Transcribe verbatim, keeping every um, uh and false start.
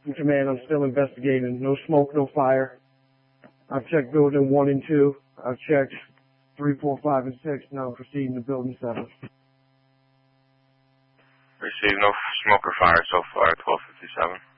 Command, I'm still investigating. No smoke, no fire. I've checked building one and two. I've checked three, four, five, and six. Now I'm proceeding to building seven. Received no smoke or fire so far, twelve fifty-seven.